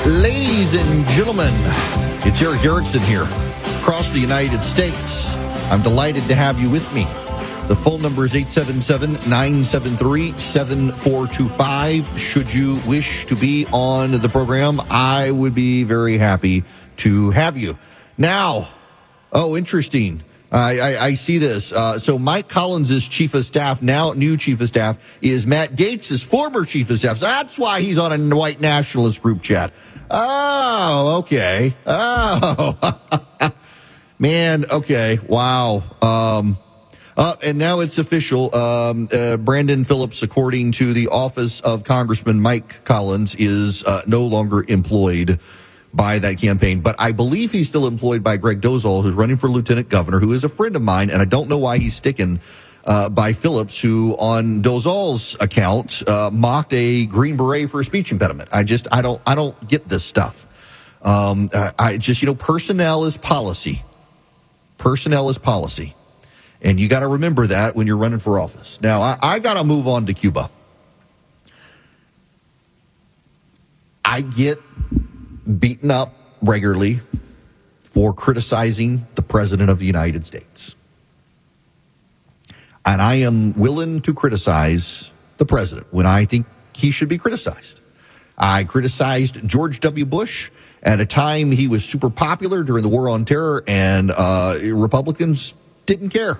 Ladies and gentlemen, it's Eric Erickson here, across the United States. I'm delighted to have you with me. The phone number is 877-973-7425. Should you wish to be on the program, I would be very happy to have you. Now, interesting. I see this. So Mike Collins' chief of staff, now new chief of staff, is Matt Gaetz' former chief of staff. So that's why he's on a white nationalist group chat. Oh, okay. Oh, man. Okay. Wow. And now it's official. Brandon Phillips, according to the office of Congressman Mike Collins, is no longer employed by that campaign. But I believe he's still employed by Greg Dozal, who's running for lieutenant governor, who is a friend of mine. And I don't know why he's sticking by Phillips, who on Dozal's account mocked a Green Beret for a speech impediment. I don't get this stuff. Personnel is policy. Personnel is policy. And you got to remember that when you're running for office. Now, I got to move on to Cuba. I get beaten up regularly for criticizing the President of the United States. And I am willing to criticize the President when I think he should be criticized. I criticized George W. Bush at a time he was super popular during the War on Terror, and Republicans didn't care.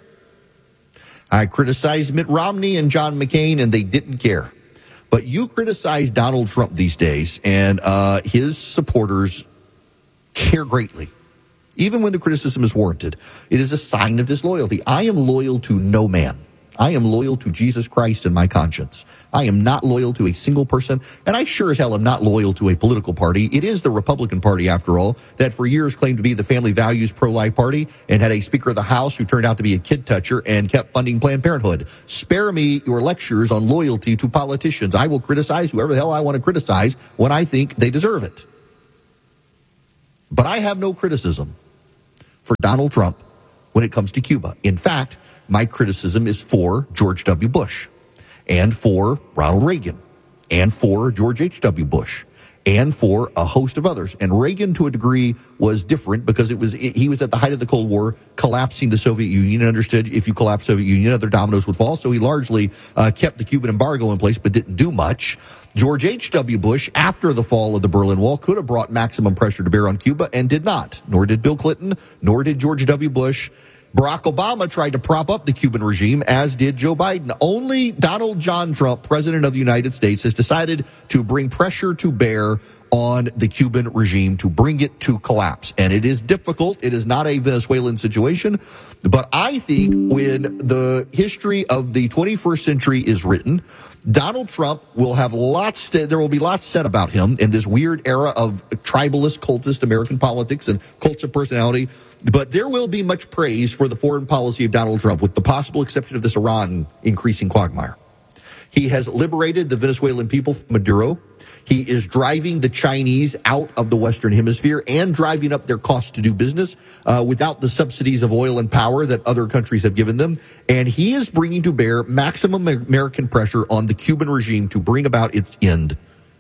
I criticized Mitt Romney and John McCain, and they didn't care. But you criticize Donald Trump these days, and his supporters care greatly, even when the criticism is warranted. It is a sign of disloyalty. I am loyal to no man. I am loyal to Jesus Christ and my conscience. I am not loyal to a single person, and I sure as hell am not loyal to a political party. It is the Republican Party, after all, that for years claimed to be the family values pro-life party and had a Speaker of the House who turned out to be a kid toucher and kept funding Planned Parenthood. Spare me your lectures on loyalty to politicians. I will criticize whoever the hell I want to criticize when I think they deserve it. But I have no criticism for Donald Trump when it comes to Cuba. In fact, my criticism is for George W. Bush and for Ronald Reagan and for George H.W. Bush and for a host of others. And Reagan, to a degree, was different because he was at the height of the Cold War, collapsing the Soviet Union, and understood if you collapse the Soviet Union, other dominoes would fall. So he largely kept the Cuban embargo in place but didn't do much. George H.W. Bush, after the fall of the Berlin Wall, could have brought maximum pressure to bear on Cuba and did not. Nor did Bill Clinton, nor did George W. Bush. Barack Obama tried to prop up the Cuban regime, as did Joe Biden. Only Donald John Trump, President of the United States, has decided to bring pressure to bear on the Cuban regime to bring it to collapse. And it is difficult. It is not a Venezuelan situation. But I think when the history of the 21st century is written, Donald Trump will have there will be lots said about him in this weird era of tribalist, cultist American politics and cults of personality. But there will be much praise for the foreign policy of Donald Trump, with the possible exception of this Iran increasing quagmire. He has liberated the Venezuelan people from Maduro. He is driving the Chinese out of the Western Hemisphere and driving up their costs to do business without the subsidies of oil and power that other countries have given them. And he is bringing to bear maximum American pressure on the Cuban regime to bring about its end.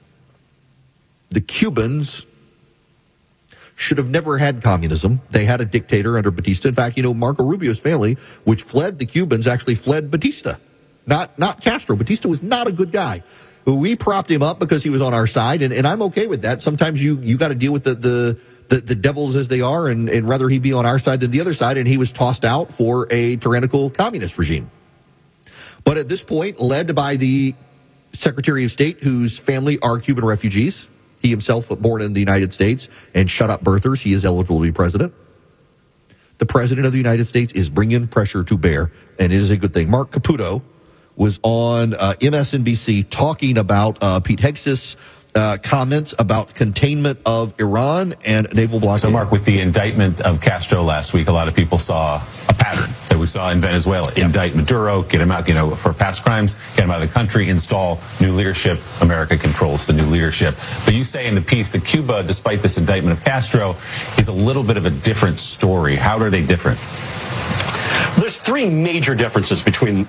The Cubans should have never had communism. They had a dictator under Batista. In fact, Marco Rubio's family, which fled the Cubans, actually fled Batista, not Castro. Batista was not a good guy. We propped him up because he was on our side, and I'm okay with that. Sometimes you got to deal with the devils as they are, and rather he be on our side than the other side, and he was tossed out for a tyrannical communist regime. But at this point, led by the Secretary of State, whose family are Cuban refugees, he himself born in the United States, and shut up birthers, he is eligible to be president. The President of the United States is bringing pressure to bear, and it is a good thing. Mark Caputo was on MSNBC talking about Pete Hegseth's comments about containment of Iran and naval blockade. So, Mark, with the indictment of Castro last week, a lot of people saw a pattern that we saw in Venezuela. Yep. Indict Maduro, get him out, for past crimes, get him out of the country, install new leadership. America controls the new leadership. But you say in the piece that Cuba, despite this indictment of Castro, is a little bit of a different story. How are they different? There's three major differences between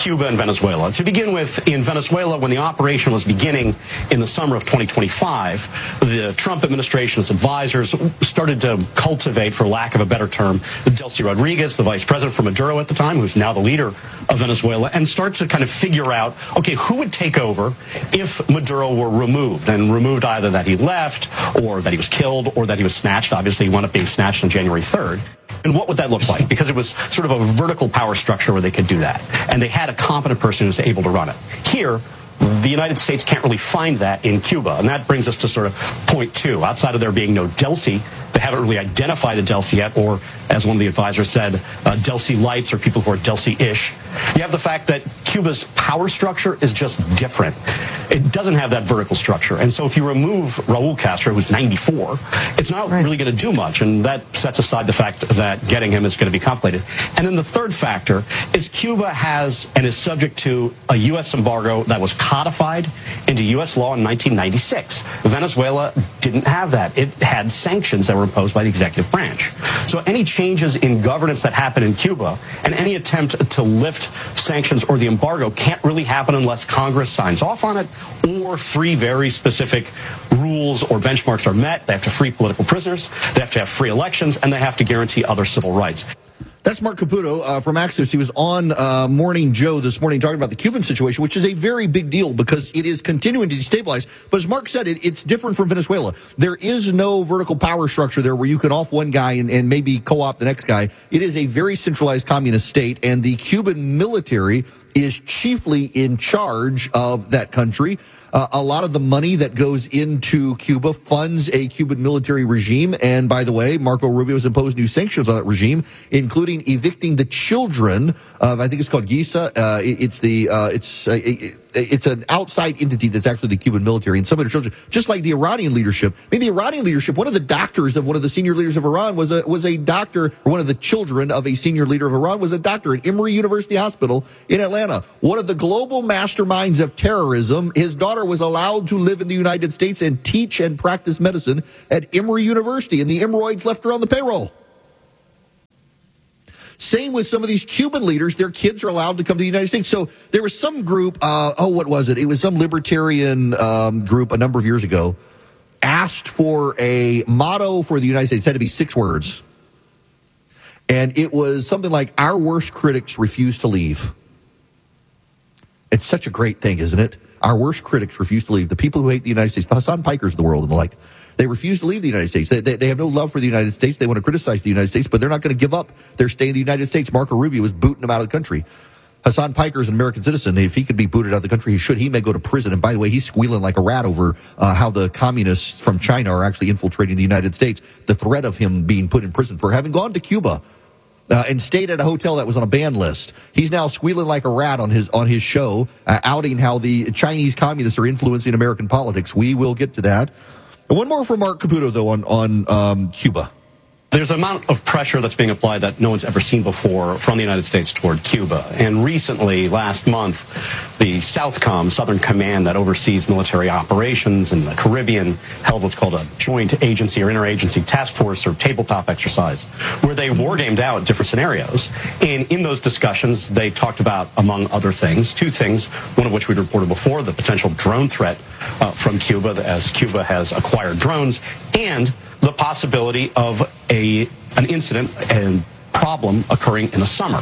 Cuba and Venezuela. To begin with, in Venezuela, when the operation was beginning in the summer of 2025, the Trump administration's advisors started to cultivate, for lack of a better term, Delcy Rodriguez, the vice president for Maduro at the time, who's now the leader of Venezuela, and start to kind of figure out, okay, who would take over if Maduro were removed, and removed either that he left or that he was killed or that he was snatched. Obviously, he wound up being snatched on January 3rd. And what would that look like? Because it was sort of a vertical power structure where they could do that. And they had a competent person who's able to run it. Here, the United States can't really find that in Cuba. And that brings us to sort of point two. Outside of there being no Delcy, they haven't really identified a Delcy yet, or as one of the advisors said, Delcy lights or people who are Delcy-ish. You have the fact that Cuba's power structure is just different. It doesn't have that vertical structure. And so if you remove Raul Castro, who's 94, it's not really going to do much. And that sets aside the fact that getting him is going to be complicated. And then the third factor is Cuba has and is subject to a U.S. embargo that was codified into U.S. law in 1996. Venezuela didn't have that. It had sanctions that were imposed by the executive branch. So any changes in governance that happen in Cuba and any attempt to lift sanctions or the embargo can't really happen unless Congress signs off on it or three very specific rules or benchmarks are met. They have to free political prisoners, they have to have free elections, and they have to guarantee other civil rights. That's Marc Caputo from Axios. He was on Morning Joe this morning talking about the Cuban situation, which is a very big deal because it is continuing to destabilize. But as Mark said, it's different from Venezuela. There is no vertical power structure there where you can off one guy and maybe co-opt the next guy. It is a very centralized communist state, and the Cuban military is chiefly in charge of that country. A lot of the money that goes into Cuba funds a Cuban military regime. And by the way, Marco Rubio has imposed new sanctions on that regime, including evicting the children of, I think it's called GISA. It's an outside entity that's actually the Cuban military, and some of their children, just like the Iranian leadership. I mean, the Iranian leadership, one of the doctors of one of the senior leaders of Iran was a doctor, or one of the children of a senior leader of Iran was a doctor at Emory University Hospital in Atlanta. One of the global masterminds of terrorism. His daughter was allowed to live in the United States and teach and practice medicine at Emory University, and the hemorrhoids left her on the payroll. Same with some of these Cuban leaders. Their kids are allowed to come to the United States. So there was some group, what was it? It was some libertarian group a number of years ago, asked for a motto for the United States. It had to be 6 words. And it was something like, our worst critics refuse to leave. It's such a great thing, isn't it? Our worst critics refuse to leave. The people who hate the United States, the Hassan Pikers of the world and the like, they refuse to leave the United States. They have no love for the United States. They want to criticize the United States, but they're not going to give up their stay in the United States. Marco Rubio is booting them out of the country. Hassan Piker is an American citizen. If he could be booted out of the country, he should. He may go to prison. And by the way, he's squealing like a rat over how the communists from China are actually infiltrating the United States. The threat of him being put in prison for having gone to Cuba and stayed at a hotel that was on a ban list. He's now squealing like a rat on his show, outing how the Chinese communists are influencing American politics. We will get to that. And one more from Marc Caputo, though, on Cuba. There's an amount of pressure that's being applied that no one's ever seen before from the United States toward Cuba. And recently, last month, the Southcom, Southern Command that oversees military operations in the Caribbean, held what's called a joint agency or interagency task force or tabletop exercise, where they wargamed out different scenarios. And in those discussions, they talked about, among other things, 2 things, one of which we'd reported before, the potential drone threat from Cuba, as Cuba has acquired drones, and the possibility of an incident and problem occurring in the summer.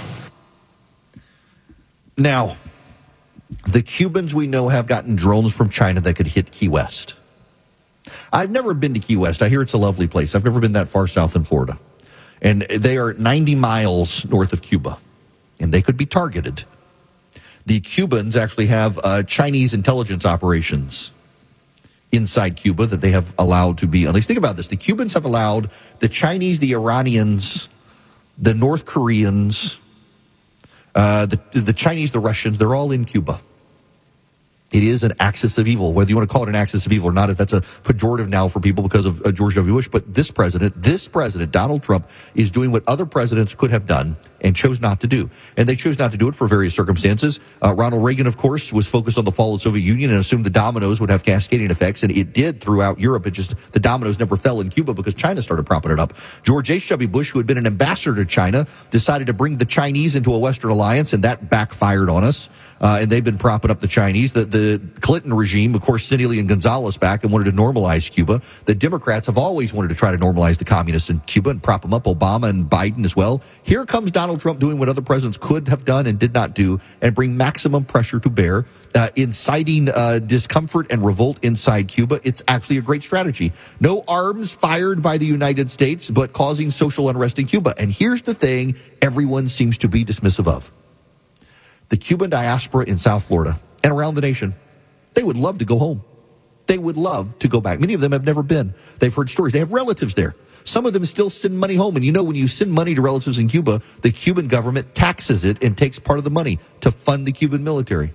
Now, the Cubans we know have gotten drones from China that could hit Key West. I've never been to Key West. I hear it's a lovely place. I've never been that far south in Florida. And they are 90 miles north of Cuba, and they could be targeted. The Cubans actually have Chinese intelligence operations inside Cuba that they have allowed to be unleashed. Think about this. The Cubans have allowed the Chinese, the Iranians, the North Koreans, the Chinese, the Russians, they're all in Cuba. It is an axis of evil, whether you want to call it an axis of evil or not, if that's a pejorative now for people because of George W. Bush. But this president, Donald Trump, is doing what other presidents could have done and chose not to do. And they chose not to do it for various circumstances. Ronald Reagan, of course, was focused on the fall of the Soviet Union and assumed the dominoes would have cascading effects. And it did throughout Europe. It just, the dominoes never fell in Cuba because China started propping it up. George H.W. Bush, who had been an ambassador to China, decided to bring the Chinese into a Western alliance, and that backfired on us. And they've been propping up the Chinese. The Clinton regime, of course, sent Elian Gonzalez back and wanted to normalize Cuba. The Democrats have always wanted to try to normalize the communists in Cuba and prop them up, Obama and Biden as well. Here comes Donald Trump doing what other presidents could have done and did not do, and bring maximum pressure to bear, inciting discomfort and revolt inside Cuba. It's actually a great strategy. No arms fired by the United States, but causing social unrest in Cuba. And here's the thing everyone seems to be dismissive of. The Cuban diaspora in South Florida and around the nation, they would love to go home. They would love to go back. Many of them have never been. They've heard stories. They have relatives there. Some of them still send money home. And you know, when you send money to relatives in Cuba, the Cuban government taxes it and takes part of the money to fund the Cuban military.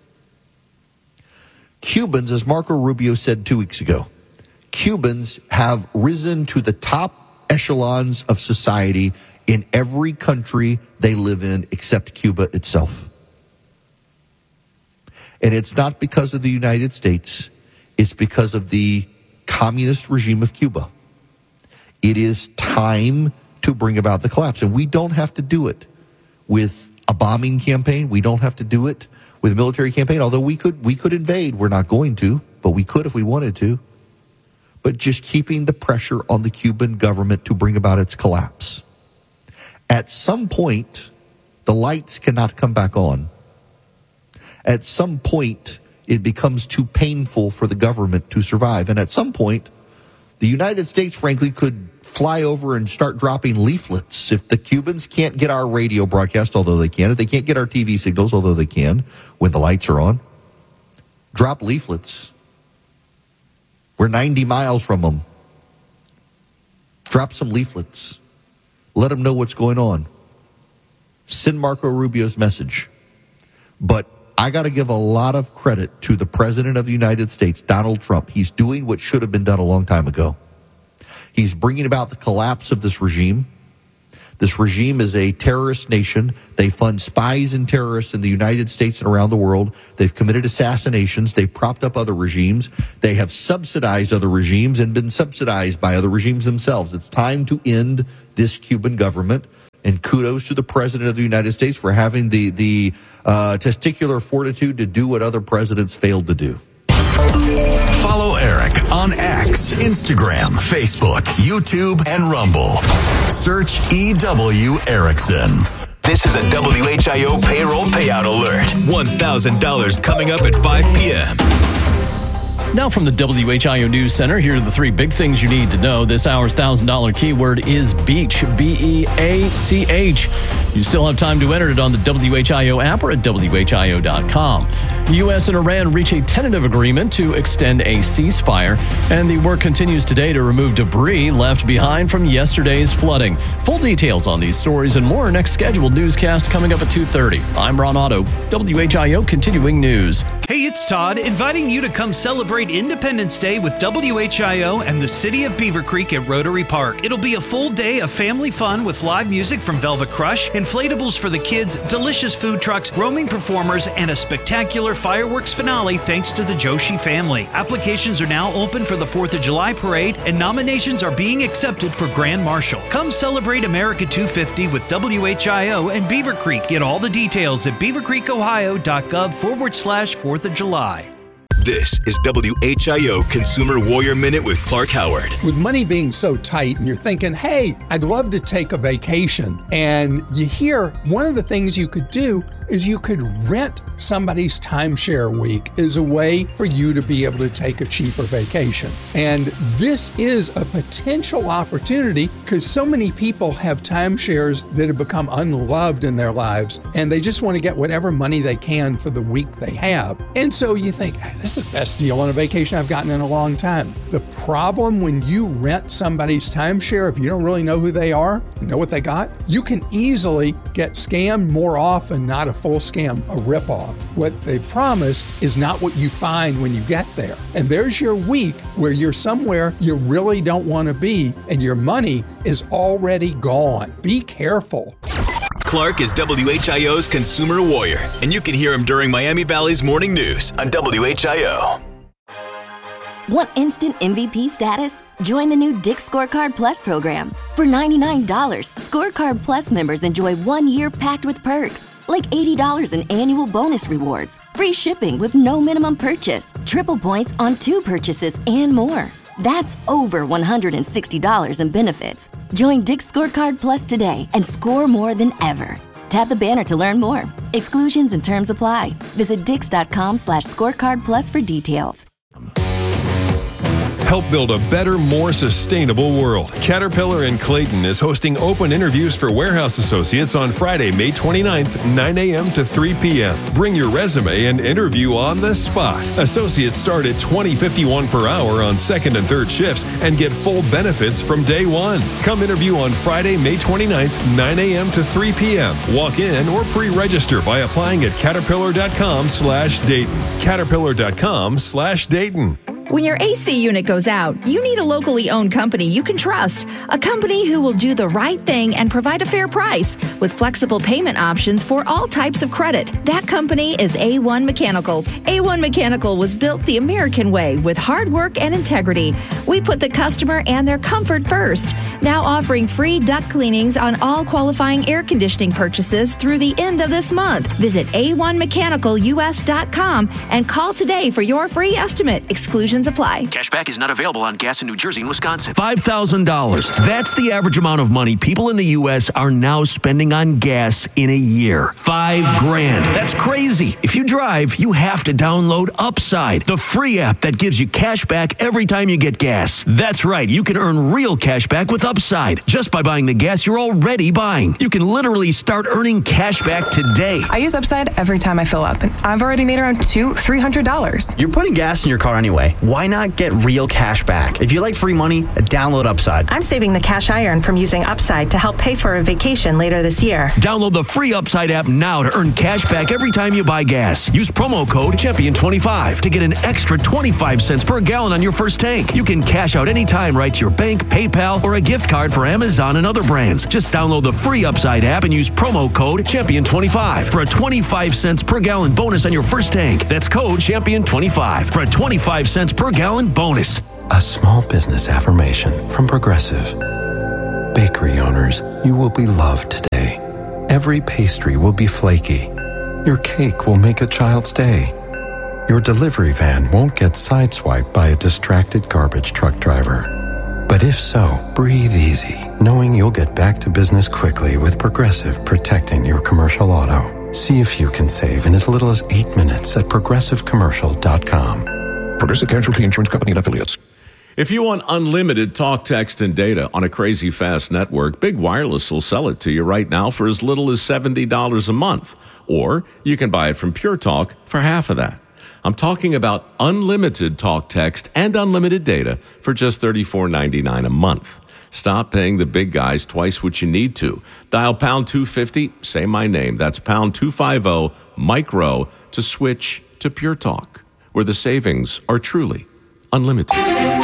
Cubans, as Marco Rubio said 2 weeks ago, Cubans have risen to the top echelons of society in every country they live in except Cuba itself. And it's not because of the United States. It's because of the communist regime of Cuba. It is time to bring about the collapse. And we don't have to do it with a bombing campaign. We don't have to do it with a military campaign, although we could invade. We're not going to, but we could if we wanted to. But just keeping the pressure on the Cuban government to bring about its collapse. At some point, the lights cannot come back on. At some point, it becomes too painful for the government to survive. And at some point, the United States, frankly, could fly over and start dropping leaflets. If the Cubans can't get our radio broadcast, although they can, if they can't get our TV signals, although they can, when the lights are on, drop leaflets. We're 90 miles from them. Drop some leaflets. Let them know what's going on. Send Marco Rubio's message. But I got to give a lot of credit to the President of the United States, Donald Trump. He's doing what should have been done a long time ago. He's bringing about the collapse of this regime. This regime is a terrorist nation. They fund spies and terrorists in the United States and around the world. They've committed assassinations. They've propped up other regimes. They have subsidized other regimes and been subsidized by other regimes themselves. It's time to end this Cuban government. And kudos to the President of the United States for having the testicular fortitude to do what other presidents failed to do. Follow Eric on X, Instagram, Facebook, YouTube, and Rumble. Search EW Erickson. This is a WHIO payroll payout alert. $1,000 coming up at 5 p.m. Now from the WHIO News Center, here are the three big things you need to know. This hour's $1,000 keyword is beach, B-E-A-C-H. You still have time to enter it on the WHIO app or at WHIO.com. The U.S. and Iran reach a tentative agreement to extend a ceasefire, and the work continues today to remove debris left behind from yesterday's flooding. Full details on these stories and more next scheduled newscast coming up at 2:30. I'm Ron Otto, WHIO Continuing News. Hey, it's Todd, inviting you to come celebrate Independence Day with WHIO and the City of Beaver Creek at Rotary Park. It'll be a full day of family fun with live music from Velvet Crush, inflatables for the kids, delicious food trucks, roaming performers, and a spectacular fireworks finale thanks to the Joshi family. Applications are now open for the 4th of July parade, and nominations are being accepted for Grand Marshal. Come celebrate America 250 with WHIO and Beaver Creek. Get all the details at beavercreekohio.gov/4th of July. This is WHIO Consumer Warrior Minute with Clark Howard. With money being so tight and you're thinking, hey, I'd love to take a vacation. And you hear one of the things you could do is you could rent somebody's timeshare week as a way for you to be able to take a cheaper vacation. And this is a potential opportunity because so many people have timeshares that have become unloved in their lives and they just want to get whatever money they can for the week they have. And so you think, this this is the best deal on a vacation I've gotten in a long time. The problem when you rent somebody's timeshare, if you don't really know who they are, know what they got, you can easily get scammed more often, not a full scam, a ripoff. What they promise is not what you find when you get there. And there's your week where you're somewhere you really don't want to be and your money is already gone. Be careful. Clark is WHIO's consumer warrior, and you can hear him during Miami Valley's morning news on WHIO. Want instant MVP status? Join the new Dick's Scorecard Plus program. For $99, Scorecard Plus members enjoy 1 year packed with perks, like $80 in annual bonus rewards, free shipping with no minimum purchase, triple points on 2 purchases, and more. That's over $160 in benefits. Join Dick's Scorecard Plus today and score more than ever. Tap the banner to learn more. Exclusions and terms apply. Visit dix.com/scorecard plus for details. Help build a better, more sustainable world. Caterpillar in Clayton is hosting open interviews for warehouse associates on Friday, May 29th, 9 a.m. to 3 p.m. Bring your resume and interview on the spot. Associates start at $20.51 per hour on second and third shifts and get full benefits from day one. Come interview on Friday, May 29th, 9 a.m. to 3 p.m. Walk in or pre-register by applying at caterpillar.com/Dayton. Caterpillar.com/Dayton. When your AC unit goes out, you need a locally owned company you can trust. A company who will do the right thing and provide a fair price with flexible payment options for all types of credit. That company is A1 Mechanical. A1 Mechanical was built the American way with hard work and integrity. We put the customer and their comfort first. Now offering free duct cleanings on all qualifying air conditioning purchases through the end of this month. Visit a1mechanicalus.com and call today for your free estimate. Exclusions apply. Cashback is not available on gas in New Jersey and Wisconsin. $5,000. That's the average amount of money people in the U.S. are now spending on gas in a year. $5,000. That's crazy. If you drive, you have to download Upside, the free app that gives you cash back every time you get gas. That's right. You can earn real cash back with Upside just by buying the gas you're already buying. You can literally start earning cash back today. I use Upside every time I fill up, and I've already made around $200-$300. You're putting gas in your car anyway. Why not get real cash back? If you like free money, download Upside. I'm saving the cash I earn from using Upside to help pay for a vacation later this year. Download the free Upside app now to earn cash back every time you buy gas. Use promo code Champion25 to get an extra 25 cents per gallon on your first tank. You can cash out anytime right to your bank, PayPal, or a gift card for Amazon and other brands. Just download the free Upside app and use promo code Champion25 for a 25 cents per gallon bonus on your first tank. That's code Champion25 for a 25 cents per gallon bonus. A small business affirmation from Progressive. Bakery owners, you will be loved today. Every pastry will be flaky. Your cake will make a child's day. Your delivery van won't get sideswiped by a distracted garbage truck driver. But if so, breathe easy, knowing you'll get back to business quickly with Progressive protecting your commercial auto. See if you can save in as little as 8 minutes at progressivecommercial.com. Progressive Casualty Insurance Company and Affiliates. If you want unlimited talk, text, and data on a crazy fast network, Big Wireless will sell it to you right now for as little as $70 a month. Or you can buy it from Pure Talk for half of that. I'm talking about unlimited talk, text, and unlimited data for just $34.99 a month. Stop paying the big guys twice what you need to. Dial pound 250, say my name. That's pound 250 micro to switch to Pure Talk, where the savings are truly unlimited.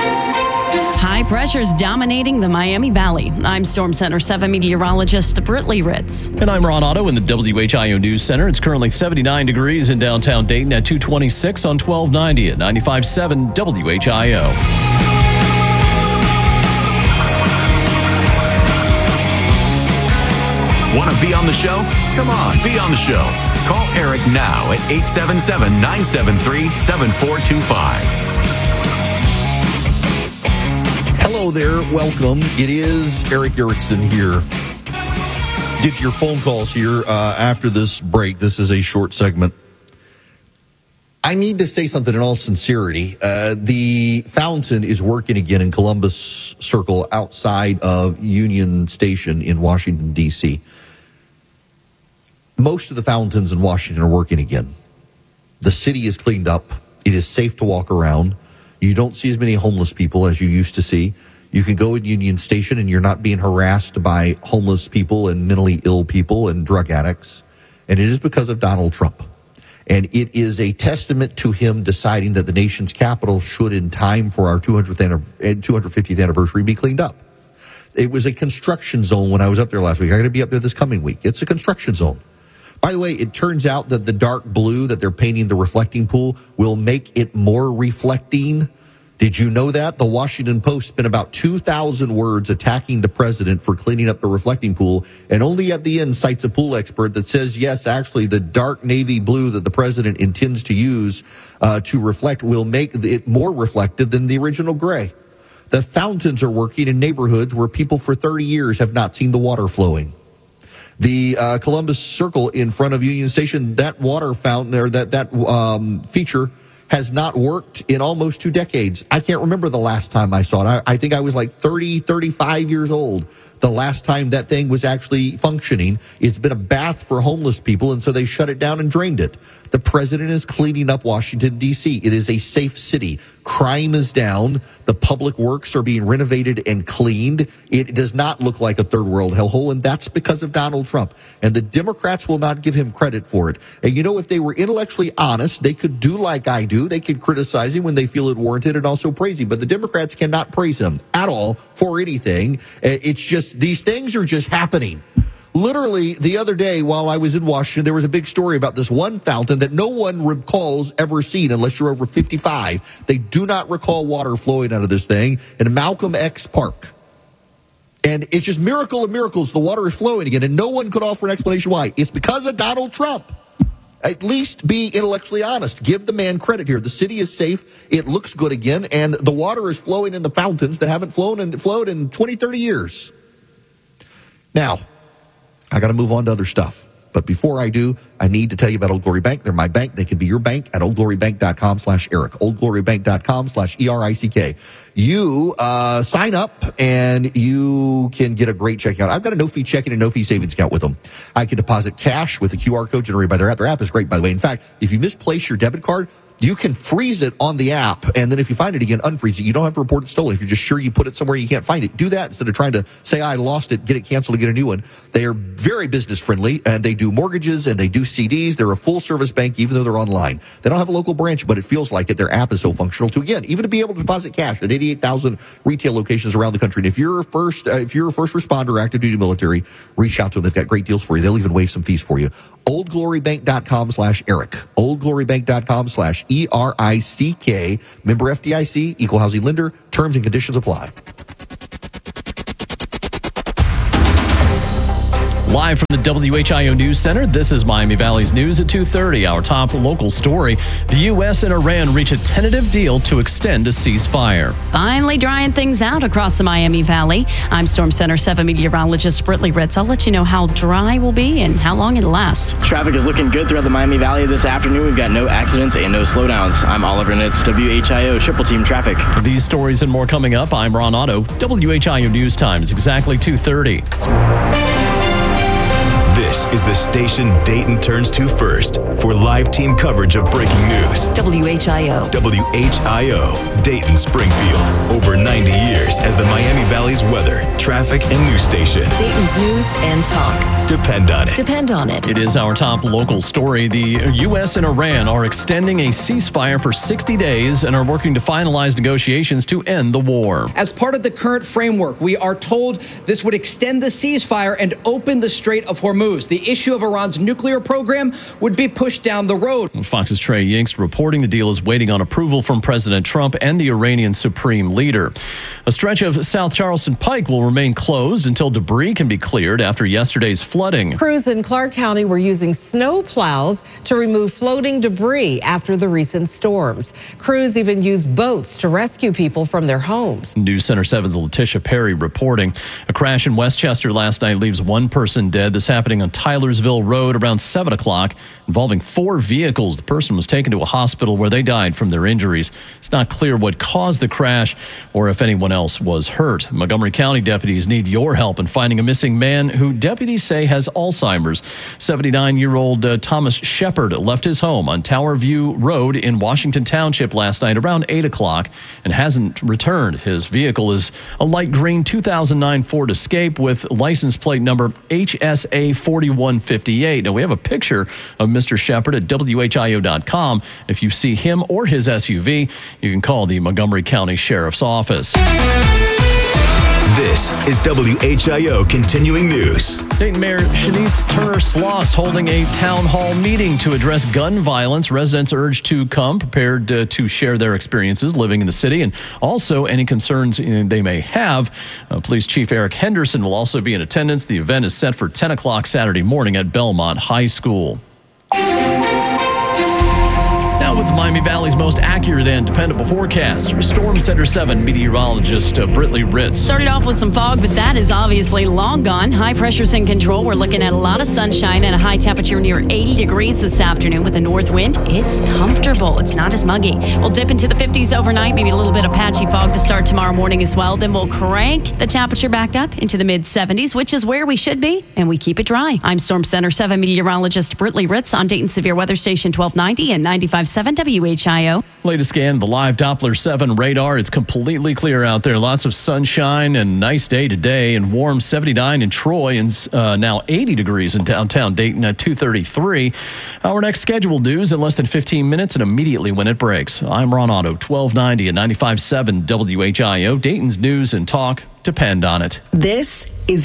High pressures dominating the Miami Valley. I'm Storm Center 7 meteorologist Britley Ritz. And I'm Ron Otto in the WHIO News Center. It's currently 79 degrees in downtown Dayton at 226 on 1290 at 95.7 WHIO. Want to be on the show? Come on, be on the show. Call Eric now at 877-973-7425. Hello there. Welcome. It is Eric Erickson here. Get your phone calls here after this break. This is a short segment. I need to say something in all sincerity. The fountain is working again in Columbus Circle outside of Union Station in Washington, D.C. Most of the fountains in Washington are working again. The city is cleaned up. It is safe to walk around. You don't see as many homeless people as you used to see. You can go in Union Station and you're not being harassed by homeless people and mentally ill people and drug addicts. And it is because of Donald Trump. And it is a testament to him deciding that the nation's capital should, in time for our 250th anniversary, be cleaned up. It was a construction zone when I was up there last week. I'm going to be up there this coming week. It's a construction zone. By the way, it turns out that the dark blue that they're painting the reflecting pool will make it more reflecting. Did you know that? The Washington Post spent about 2,000 words attacking the president for cleaning up the reflecting pool, and only at the end cites a pool expert that says, yes, actually, the dark navy blue that the president intends to use to reflect will make it more reflective than the original gray. The fountains are working in neighborhoods where people for 30 years have not seen the water flowing. The Columbus Circle in front of Union Station, that water fountain or that feature has not worked in almost 2 decades. I can't remember the last time I saw it. I think I was like 35 years old the last time that thing was actually functioning. It's been a bath for homeless people, and so they shut it down and drained it. The president is cleaning up Washington, D.C. It is a safe city. Crime is down. The public works are being renovated and cleaned. It does not look like a third world hellhole, and that's because of Donald Trump. And the Democrats will not give him credit for it. And you know, if they were intellectually honest, they could do like I do. They could criticize him when they feel it warranted and also praise him. But the Democrats cannot praise him at all for anything. It's just, these things are just happening. Literally, the other day while I was in Washington, there was a big story about this one fountain that no one recalls ever seen unless you're over 55. They do not recall water flowing out of this thing in Malcolm X Park. And it's just miracle of miracles. The water is flowing again, and no one could offer an explanation why. It's because of Donald Trump. At least be intellectually honest. Give the man credit here. The city is safe. It looks good again, and the water is flowing in the fountains that haven't flowed in 20, 30 years. Now, I got to move on to other stuff. But before I do, I need to tell you about Old Glory Bank. They're my bank. They can be your bank at oldglorybank.com/Eric. oldglorybank.com/ERICK. You sign up and you can get a great checking account. I've got a no-fee checking and no-fee savings account with them. I can deposit cash with a QR code generated by their app. Their app is great, by the way. In fact, if you misplace your debit card, you can freeze it on the app, and then if you find it again, unfreeze it. You don't have to report it stolen. If you're just sure you put it somewhere you can't find it, do that instead of trying to say, I lost it, get it canceled, and get a new one. They are very business-friendly, and they do mortgages, and they do CDs. They're a full-service bank, even though they're online. They don't have a local branch, but it feels like it. Their app is so functional, too. Again, even to be able to deposit cash at 88,000 retail locations around the country. And if you're a first responder, active duty military, reach out to them. They've got great deals for you. They'll even waive some fees for you. oldglorybank.com/Eric. oldglorybank.com/ERICK. Member FDIC, equal housing lender. Terms and conditions apply. Live from the WHIO News Center, this is Miami Valley's News at 2:30. Our top local story, the U.S. and Iran reach a tentative deal to extend a ceasefire. Finally drying things out across the Miami Valley. I'm Storm Center 7 meteorologist Britley Ritz. I'll let you know how dry we'll be and how long it'll last. Traffic is looking good throughout the Miami Valley this afternoon. We've got no accidents and no slowdowns. I'm Oliver Nitz, WHIO Triple Team Traffic. These stories and more coming up. I'm Ron Otto. WHIO News Time is exactly 2:30. This is the station Dayton turns to first for live team coverage of breaking news. WHIO. WHIO, Dayton Springfield. Over 90 years as the Miami Valley's weather, traffic, and news station. Dayton's news and talk. Depend on it. Depend on it. It is our top local story. The U.S. and Iran are extending a ceasefire for 60 days and are working to finalize negotiations to end the war. As part of the current framework, we are told this would extend the ceasefire and open the Strait of Hormuz. The issue of Iran's nuclear program would be pushed down the road. Fox's Trey Yingst reporting the deal is waiting on approval from President Trump and the Iranian supreme leader. A stretch of South Charleston Pike will remain closed until debris can be cleared after yesterday's flooding. Crews in Clark County were using snow plows to remove floating debris after the recent storms. Crews even used boats to rescue people from their homes. News Center 7's Letitia Perry reporting. A crash in Westchester last night leaves one person dead. This happening on Tylersville Road around 7 o'clock, involving 4 vehicles. The person was taken to a hospital where they died from their injuries. It's not clear what caused the crash or if anyone else was hurt. Montgomery County deputies need your help in finding a missing man who deputies say has Alzheimer's. 79-year-old Thomas Shepard left his home on Tower View Road in Washington Township last night around 8 o'clock and hasn't returned. His vehicle is a light green 2009 Ford Escape with license plate number HSA 4158. Now, we have a picture of Mr. Shepard at WHIO.com. If you see him or his SUV, you can call the Montgomery County Sheriff's Office. This is WHIO Continuing News. Dayton Mayor Shanice Turner-Sloss holding a town hall meeting to address gun violence. Residents urged to come prepared to share their experiences living in the city and also any concerns they may have. Police Chief Eric Henderson will also be in attendance. The event is set for 10 o'clock Saturday morning at Belmont High School. Now with the Miami Valley's most accurate and dependable forecast, your Storm Center 7 meteorologist Britley Ritz. Started off with some fog, but that is obviously long gone. High pressure's in control. We're looking at a lot of sunshine and a high temperature near 80 degrees this afternoon with a north wind. It's comfortable. It's not as muggy. We'll dip into the 50s overnight, maybe a little bit of patchy fog to start tomorrow morning as well. Then we'll crank the temperature back up into the mid-70s, which is where we should be, and we keep it dry. I'm Storm Center 7 meteorologist Britley Ritz on Dayton Severe Weather Station 1290 and 95.7 WHIO. Latest scan, the live Doppler 7 radar. It's completely clear out there. Lots of sunshine and nice day today and warm 79 in Troy and now 80 degrees in downtown Dayton at 2:33. Our next scheduled news in less than 15 minutes and immediately when it breaks. I'm Ron Otto, 1290 and 95.7 WHIO. Dayton's news and talk depend on it. This is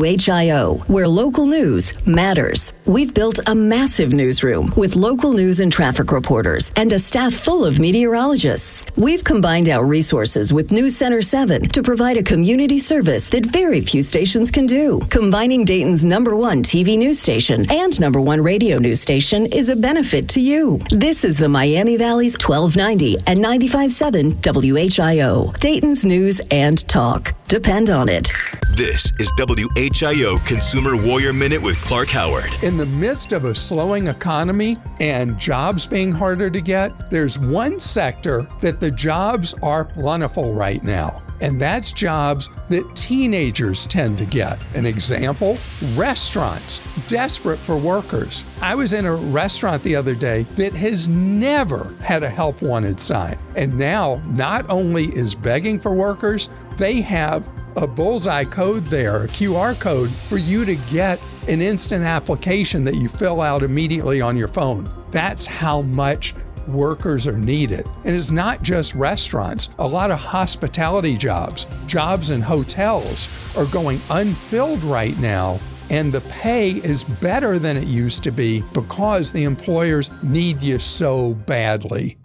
WHIO, where local news matters. We've built a massive newsroom with local news and traffic reporters and a staff full of meteorologists. We've combined our resources with News Center 7 to provide a community service that very few stations can do. Combining Dayton's #1 TV news station and #1 radio news station is a benefit to you. This is the Miami Valley's 1290 and 95.7 WHIO. Dayton's news and talk. Depend on it. This is WHIO Consumer Warrior Minute with Clark Howard. In the midst of a slowing economy and jobs being harder to get, there's one sector that the jobs are plentiful right now, and that's jobs that teenagers tend to get. An example, restaurants, desperate for workers. I was in a restaurant the other day that has never had a help wanted sign, and now not only is begging for workers, they have a bullseye code there, a QR code for you to get an instant application that you fill out immediately on your phone. That's how much workers are needed. And it's not just restaurants. A lot of hospitality jobs in hotels are going unfilled right now. And the pay is better than it used to be because the employers need you so badly.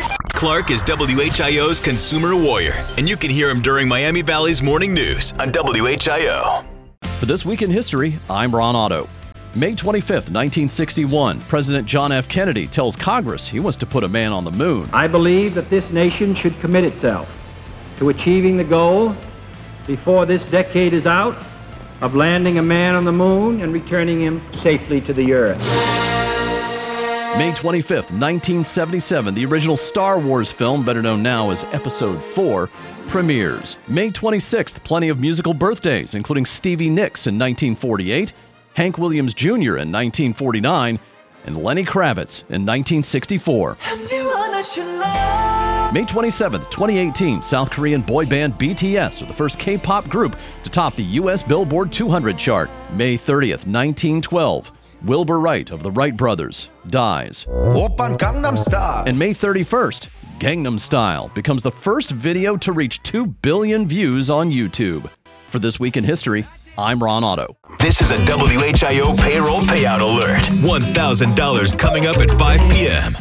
Clark is WHIO's Consumer Warrior, and you can hear him during Miami Valley's Morning News on WHIO. For This Week in History, I'm Ron Otto. May 25th, 1961, President John F. Kennedy tells Congress he wants to put a man on the moon. I believe that this nation should commit itself to achieving the goal before this decade is out of landing a man on the moon and returning him safely to the earth. May 25th, 1977, the original Star Wars film, better known now as Episode 4, premieres. May 26th, plenty of musical birthdays, including Stevie Nicks in 1948, Hank Williams Jr. in 1949, and Lenny Kravitz in 1964. May 27th, 2018, South Korean boy band BTS are the first K-pop group to top the U.S. Billboard 200 chart. May 30th, 1912, Wilbur Wright of the Wright Brothers dies. And May 31st, Gangnam Style becomes the first video to reach 2 billion views on YouTube. For This Week in History, I'm Ron Otto. This is a WHIO payroll payout alert. $1,000 coming up at 5 p.m.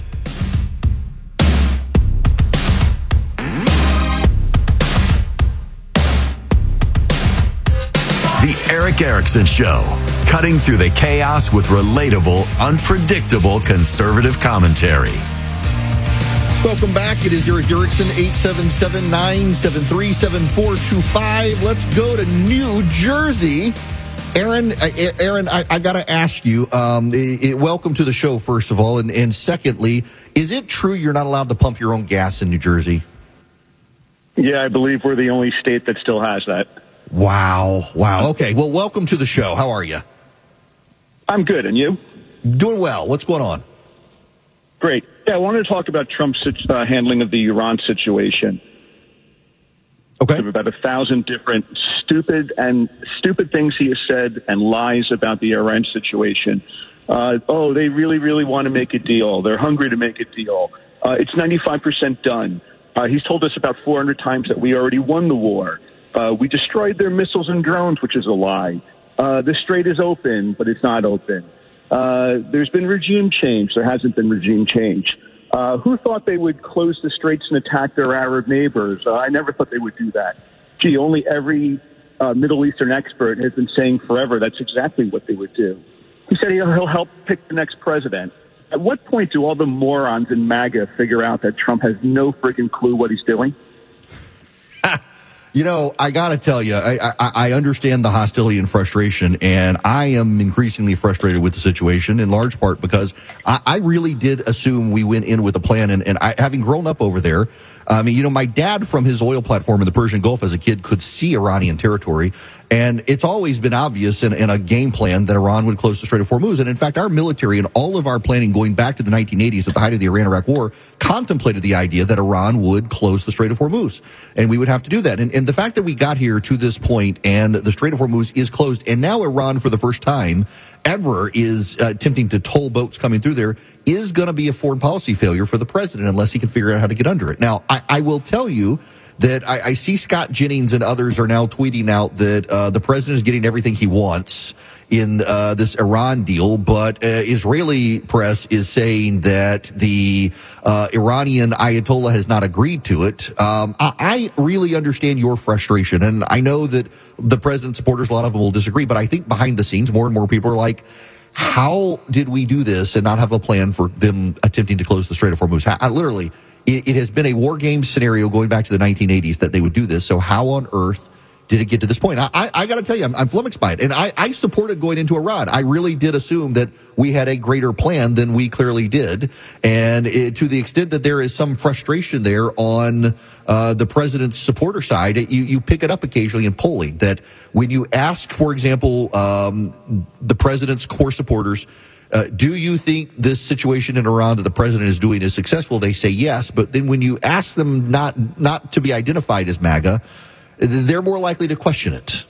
The Eric Erickson Show, cutting through the chaos with relatable, unpredictable conservative commentary. Welcome back. It is Eric Erickson, 877-973-7425. Let's go to New Jersey. Aaron, I got to ask you, welcome to the show, first of all. And secondly, is it true you're not allowed to pump your own gas in New Jersey? Yeah, I believe we're the only state that still has that. Wow. Okay, well, welcome to the show. How are you? I'm good, and you? Doing well. What's going on? Great. Yeah, I wanted to talk about Trump's handling of the Iran situation. Okay. There are about 1,000 different stupid things he has said and lies about the Iran situation. They really, really want to make a deal. They're hungry to make a deal. It's 95% done. He's told us about 400 times that we already won the war. We destroyed their missiles and drones, which is a lie. The strait is open, but it's not open. There's been regime change. There hasn't been regime change. Who thought they would close the straits and attack their Arab neighbors? I never thought they would do that. Only every Middle Eastern expert has been saying forever that's exactly what they would do. He said he'll help pick the next president. At what point do all the morons in MAGA figure out that Trump has no freaking clue what he's doing? I got to tell you, I understand the hostility and frustration, and I am increasingly frustrated with the situation, in large part because I really did assume we went in with a plan, and having grown up over there, my dad from his oil platform in the Persian Gulf as a kid could see Iranian territory, and it's always been obvious in a game plan that Iran would close the Strait of Hormuz. And in fact, our military and all of our planning going back to the 1980s at the height of the Iran-Iraq War contemplated the idea that Iran would close the Strait of Hormuz, and we would have to do that. And the fact that we got here to this point and the Strait of Hormuz is closed, and now Iran, for the first time ever, is attempting to toll boats coming through there, is going to be a foreign policy failure for the president unless he can figure out how to get under it. Now, I will tell you that I see Scott Jennings and others are now tweeting out that the president is getting everything he wants in this Iran deal, but Israeli press is saying that the Iranian Ayatollah has not agreed to it. I really understand your frustration, and I know that the president's supporters, a lot of them will disagree, but I think behind the scenes, more and more people are like, how did we do this and not have a plan for them attempting to close the Strait of Hormuz? Literally, it has been a war game scenario going back to the 1980s that they would do this. So how on earth did it get to this point? I got to tell you, I'm flummoxed by it. And I supported going into Iran. I really did assume that we had a greater plan than we clearly did. And to the extent that there is some frustration there on the president's supporter side, you pick it up occasionally in polling that when you ask, for example, the president's core supporters, do you think this situation in Iran that the president is doing is successful? They say yes. But then when you ask them not to be identified as MAGA, they're more likely to question it.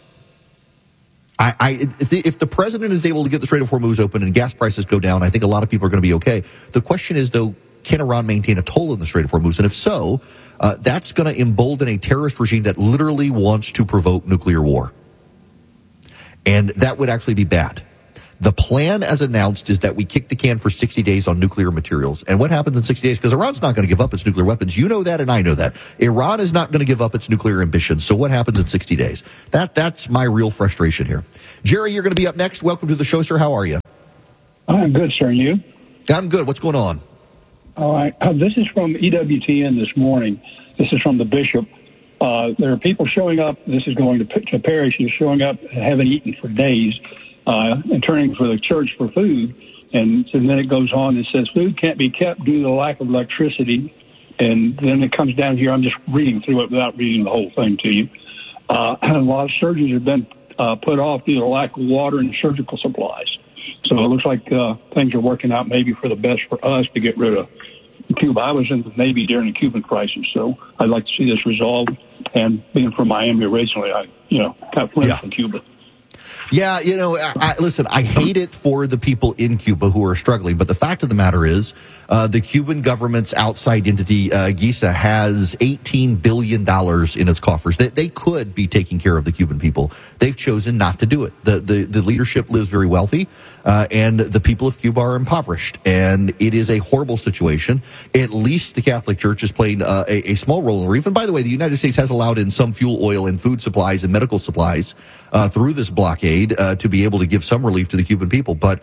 If the president is able to get the Strait of Hormuz open and gas prices go down, I think a lot of people are going to be okay. The question is, though, can Iran maintain a toll in the Strait of Hormuz? And if so, that's going to embolden a terrorist regime that literally wants to provoke nuclear war. And that would actually be bad. The plan, as announced, is that we kick the can for 60 days on nuclear materials. And what happens in 60 days? Because Iran's not going to give up its nuclear weapons. You know that, and I know that. Iran is not going to give up its nuclear ambitions. So what happens in 60 days? That's my real frustration here. Jerry, you're going to be up next. Welcome to the show, sir. How are you? I'm good, sir. And you? I'm good. What's going on? All right. This is from EWTN this morning. This is from the bishop. There are people showing up. This is going to parishes showing up and haven't eaten for days. And turning for the church for food. And then it goes on and says food can't be kept due to the lack of electricity. And then it comes down here. I'm just reading through it without reading the whole thing to you. And a lot of surgeries have been put off due to the lack of water and surgical supplies. So it looks like things are working out maybe for the best for us to get rid of Cuba. I was in the Navy during the Cuban crisis, so I'd like to see this resolved. And being from Miami originally, I got friends from Cuba. Yeah, listen, I hate it for the people in Cuba who are struggling, but the fact of the matter is the Cuban government's outside entity, GISA, has $18 billion in its coffers. They could be taking care of the Cuban people. They've chosen not to do it. The leadership lives very wealthy, and the people of Cuba are impoverished, and it is a horrible situation. At least the Catholic Church is playing a small role in the relief. And by the way, the United States has allowed in some fuel oil and food supplies and medical supplies through this blockade to be able to give some relief to the Cuban people. But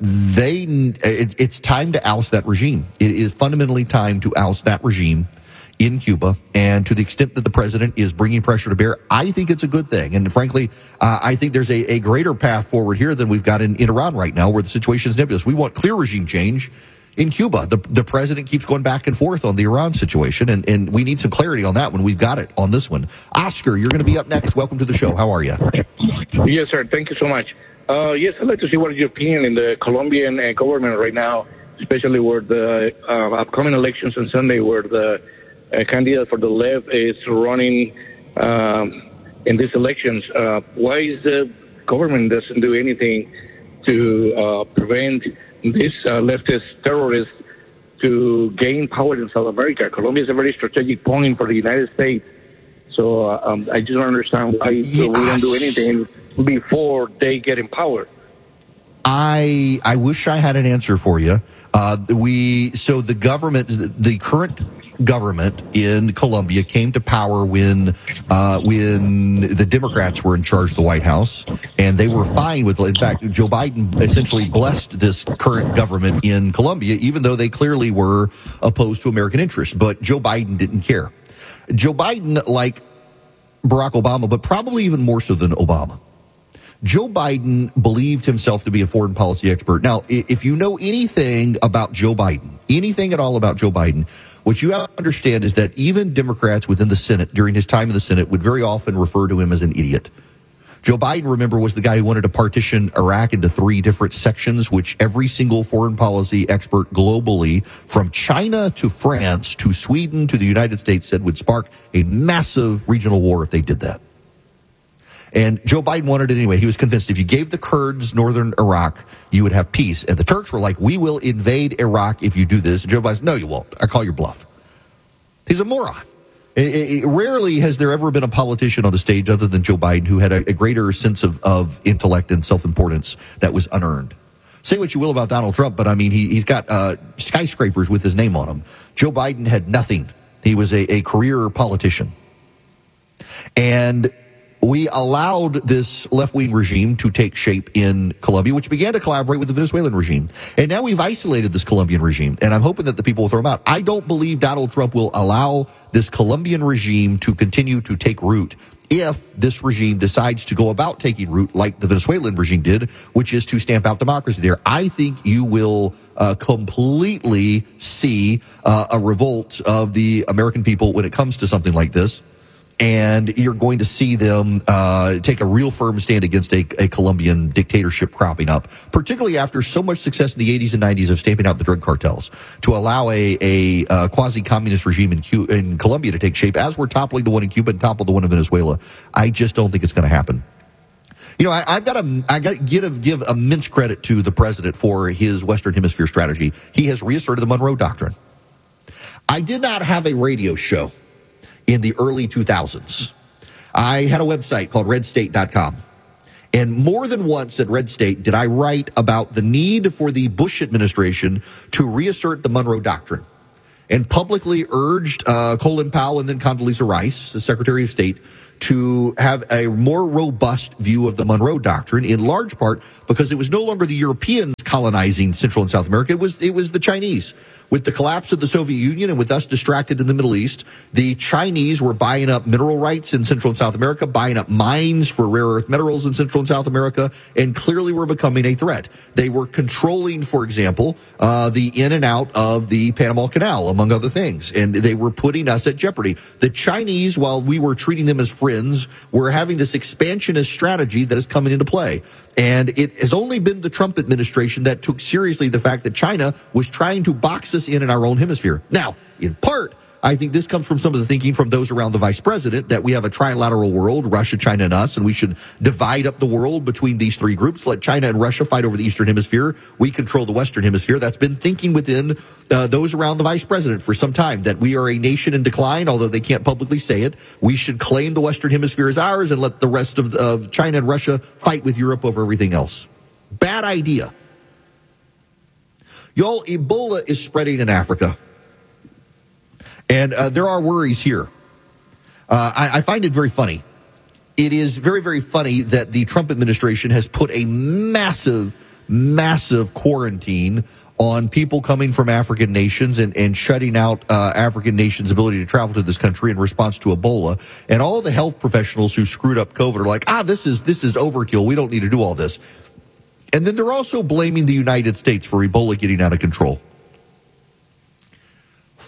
it's time to oust that regime. It is fundamentally time to oust that regime in Cuba. And to the extent that the president is bringing pressure to bear, I think it's a good thing. And frankly, I think there's a greater path forward here than we've got in Iran right now, where the situation is nebulous. We want clear regime change in Cuba. The president keeps going back and forth on the Iran situation, and we need some clarity on that one. We've got it on this one. Oscar, you're going to be up next. Welcome to the show. How are you? Yes, sir. Thank you so much. Yes, I'd like to see what is your opinion in the Colombian government right now, especially where the upcoming elections on Sunday, where the candidate for the left is running in these elections. Why is the government doesn't do anything to prevent these leftist terrorists to gain power in South America? Colombia is a very strategic point for the United States. So I just don't understand why we don't do anything before they get in power. I wish I had an answer for you. The government, the current government in Colombia came to power when the Democrats were in charge of the White House, and they were fine with. In fact, Joe Biden essentially blessed this current government in Colombia, even though they clearly were opposed to American interests. But Joe Biden didn't care. Joe Biden, like Barack Obama, but probably even more so than Obama, Joe Biden believed himself to be a foreign policy expert. Now, if you know anything about Joe Biden, anything at all about Joe Biden, what you have to understand is that even Democrats within the Senate, during his time in the Senate, would very often refer to him as an idiot. Joe Biden, remember, was the guy who wanted to partition Iraq into 3 different sections, which every single foreign policy expert globally, from China to France to Sweden to the United States, said would spark a massive regional war if they did that. And Joe Biden wanted it anyway. He was convinced if you gave the Kurds northern Iraq, you would have peace. And the Turks were like, we will invade Iraq if you do this. And Joe Biden said, no, you won't. I call your bluff. He's a moron. Rarely has there ever been a politician on the stage other than Joe Biden who had a greater sense of intellect and self-importance that was unearned. Say what you will about Donald Trump, but I mean, he's got skyscrapers with his name on them. Joe Biden had nothing. He was a career politician. And we allowed this left-wing regime to take shape in Colombia, which began to collaborate with the Venezuelan regime. And now we've isolated this Colombian regime, and I'm hoping that the people will throw him out. I don't believe Donald Trump will allow this Colombian regime to continue to take root if this regime decides to go about taking root like the Venezuelan regime did, which is to stamp out democracy there. I think you will completely see a revolt of the American people when it comes to something like this. And you're going to see them take a real firm stand against a Colombian dictatorship cropping up, particularly after so much success in the 80s and 90s of stamping out the drug cartels. To allow a quasi-communist regime in Colombia to take shape, as we're toppling the one in Cuba and topple the one in Venezuela, I just don't think it's going to happen. You know, I got to give immense credit to the president for his Western Hemisphere strategy. He has reasserted the Monroe Doctrine. I did not have a radio show in the early 2000s. I had a website called redstate.com. And more than once at Red State did I write about the need for the Bush administration to reassert the Monroe Doctrine, and publicly urged Colin Powell and then Condoleezza Rice, the Secretary of State, to have a more robust view of the Monroe Doctrine, in large part because it was no longer the Europeans colonizing Central and South America. It was the Chinese. With the collapse of the Soviet Union and with us distracted in the Middle East, the Chinese were buying up mineral rights in Central and South America, buying up mines for rare earth minerals in Central and South America, and clearly were becoming a threat. They were controlling, for example, the in and out of the Panama Canal, among other things, and they were putting us at jeopardy. The Chinese, while we were treating them as friends, were having this expansionist strategy that is coming into play. And it has only been the Trump administration that took seriously the fact that China was trying to box us in our own hemisphere. Now, in part, I think this comes from some of the thinking from those around the vice president that we have a trilateral world, Russia, China, and us, and we should divide up the world between these 3 groups. Let China and Russia fight over the Eastern Hemisphere. We control the Western Hemisphere. That's been thinking within those around the vice president for some time, that we are a nation in decline, although they can't publicly say it. We should claim the Western Hemisphere as ours and let the rest of China and Russia fight with Europe over everything else. Bad idea. Y'all, Ebola is spreading in Africa. And there are worries here. I find it very funny. It is very, very funny that the Trump administration has put a massive, massive quarantine on people coming from African nations and shutting out African nations' ability to travel to this country in response to Ebola. And all the health professionals who screwed up COVID are like, this is overkill. We don't need to do all this. And then they're also blaming the United States for Ebola getting out of control.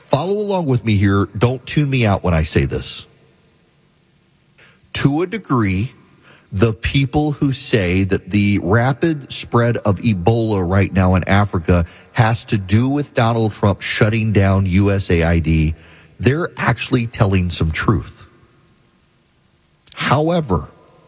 Follow along with me here. Don't tune me out when I say this. To a degree, the people who say that the rapid spread of Ebola right now in Africa has to do with Donald Trump shutting down USAID, they're actually telling some truth. However,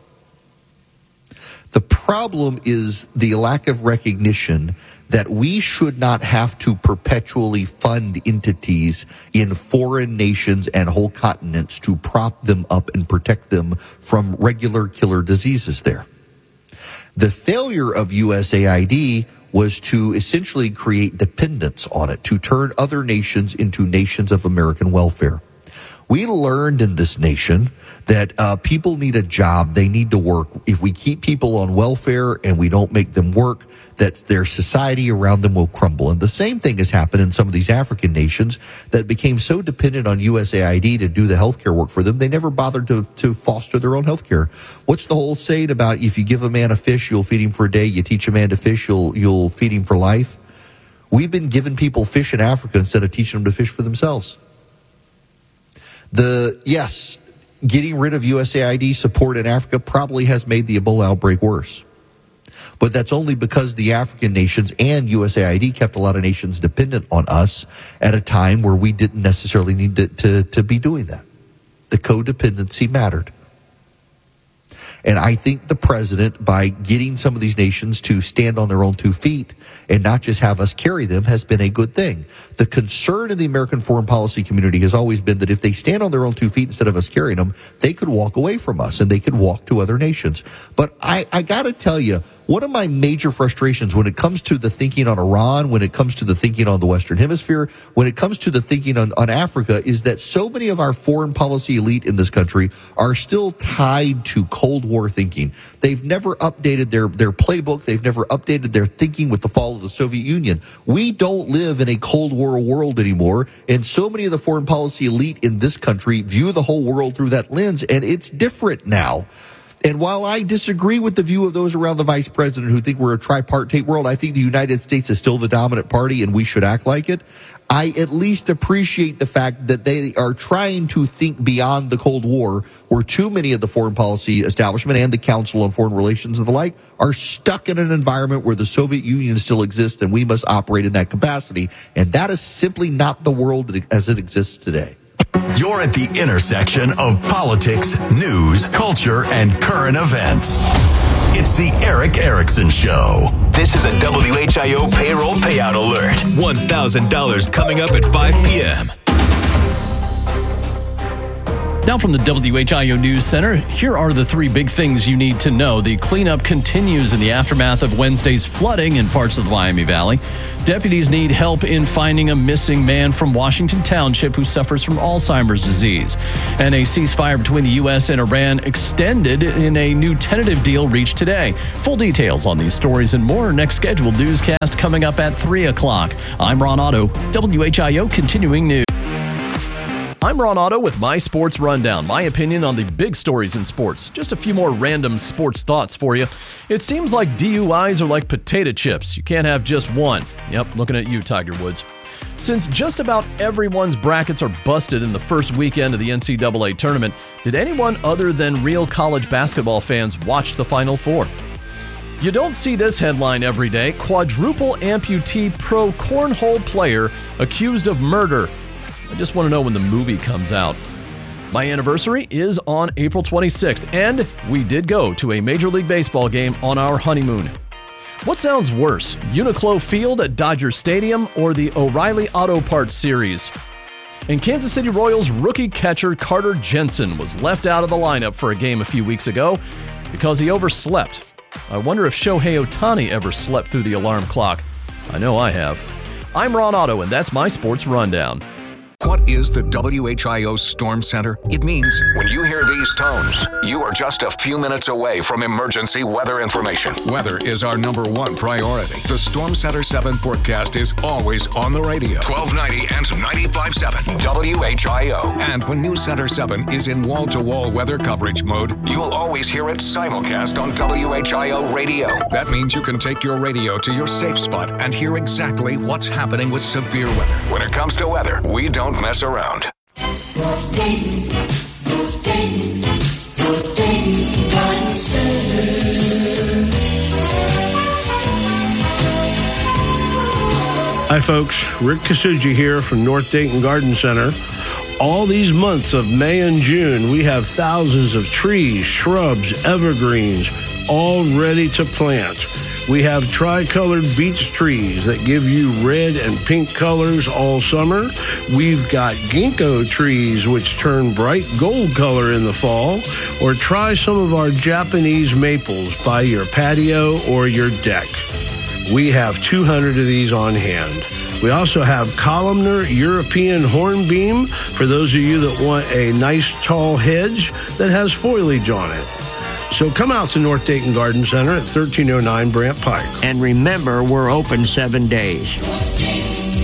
the problem is the lack of recognition that we should not have to perpetually fund entities in foreign nations and whole continents to prop them up and protect them from regular killer diseases there. The failure of USAID was to essentially create dependence on it, to turn other nations into nations of American welfare. We learned in this nation that people need a job, they need to work. If we keep people on welfare and we don't make them work, that their society around them will crumble. And the same thing has happened in some of these African nations that became so dependent on USAID to do the healthcare work for them, they never bothered to foster their own healthcare. What's the whole saying about if you give a man a fish, you'll feed him for a day, you teach a man to fish, you'll feed him for life? We've been giving people fish in Africa instead of teaching them to fish for themselves. Getting rid of USAID support in Africa probably has made the Ebola outbreak worse. But that's only because the African nations and USAID kept a lot of nations dependent on us at a time where we didn't necessarily need to be doing that. The codependency mattered. And I think the president, by getting some of these nations to stand on their own 2 feet and not just have us carry them, has been a good thing. The concern in the American foreign policy community has always been that if they stand on their own 2 feet instead of us carrying them, they could walk away from us and they could walk to other nations. But I got to tell you, one of my major frustrations when it comes to the thinking on Iran, when it comes to the thinking on the Western Hemisphere, when it comes to the thinking on Africa, is that so many of our foreign policy elite in this country are still tied to Cold War thinking. They've never updated their playbook. They've never updated their thinking with the fall of the Soviet Union. We don't live in a Cold War world anymore, and so many of the foreign policy elite in this country view the whole world through that lens, and it's different now. And while I disagree with the view of those around the vice president who think we're a tripartite world, I think the United States is still the dominant party and we should act like it. I at least appreciate the fact that they are trying to think beyond the Cold War, where too many of the foreign policy establishment and the Council on Foreign Relations and the like are stuck in an environment where the Soviet Union still exists and we must operate in that capacity. And that is simply not the world as it exists today. You're at the intersection of politics, news, culture, and current events. It's the Erick Erickson Show. This is a WHIO payroll payout alert. $1,000 coming up at 5 p.m. Now from the WHIO News Center, here are the 3 big things you need to know. The cleanup continues in the aftermath of Wednesday's flooding in parts of the Miami Valley. Deputies need help in finding a missing man from Washington Township who suffers from Alzheimer's disease. And a ceasefire between the U.S. and Iran extended in a new tentative deal reached today. Full details on these stories and more next scheduled newscast coming up at 3 o'clock. I'm Ron Otto, WHIO Continuing News. I'm Ron Otto with My Sports Rundown, my opinion on the big stories in sports. Just a few more random sports thoughts for you. It seems like DUIs are like potato chips. You can't have just one. Yep, looking at you, Tiger Woods. Since just about everyone's brackets are busted in the first weekend of the NCAA tournament, did anyone other than real college basketball fans watch the Final Four? You don't see this headline every day. Quadruple amputee pro cornhole player accused of murder. I just want to know when the movie comes out. My anniversary is on April 26th, and we did go to a Major League Baseball game on our honeymoon. What sounds worse, Uniqlo Field at Dodger Stadium or the O'Reilly Auto Parts Series? And Kansas City Royals rookie catcher Carter Jensen was left out of the lineup for a game a few weeks ago because he overslept. I wonder if Shohei Ohtani ever slept through the alarm clock. I know I have. I'm Ron Otto, and that's my Sports Rundown. What is the WHIO Storm Center? It means when you hear these tones, you are just a few minutes away from emergency weather information. Weather is our number one priority. The Storm Center 7 forecast is always on the radio. 1290 and 95.7 WHIO. And when News Center 7 is in wall-to-wall weather coverage mode, you'll always hear it simulcast on WHIO radio. That means you can take your radio to your safe spot and hear exactly what's happening with severe weather. When it comes to weather, we don't mess around. North Dayton Garden Center. Hi folks, Rick Kasuji here from North Dayton Garden Center. All these months of May and June, we have thousands of trees, shrubs, evergreens, all ready to plant. We have tri-colored beech trees that give you red and pink colors all summer. We've got ginkgo trees which turn bright gold color in the fall. Or try some of our Japanese maples by your patio or your deck. We have 200 of these on hand. We also have columnar European hornbeam for those of you that want a nice tall hedge that has foliage on it. So come out to North Dayton Garden Center at 1309 Brant Pike. And remember, we're open 7 days.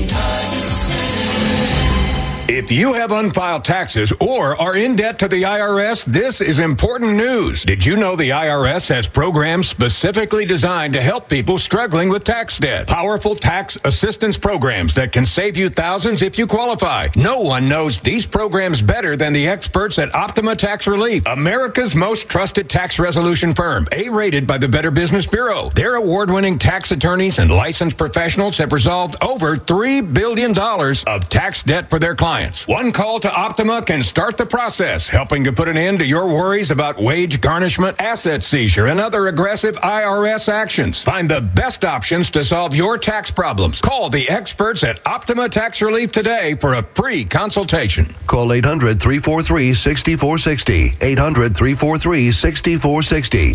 If you have unfiled taxes or are in debt to the IRS, this is important news. Did you know the IRS has programs specifically designed to help people struggling with tax debt? Powerful tax assistance programs that can save you thousands if you qualify. No one knows these programs better than the experts at Optima Tax Relief, America's most trusted tax resolution firm, A-rated by the Better Business Bureau. Their award-winning tax attorneys and licensed professionals have resolved over $3 billion of tax debt for their clients. One call to Optima can start the process, helping to put an end to your worries about wage garnishment, asset seizure, and other aggressive IRS actions. Find the best options to solve your tax problems. Call the experts at Optima Tax Relief today for a free consultation. Call 800-343-6460. 800-343-6460.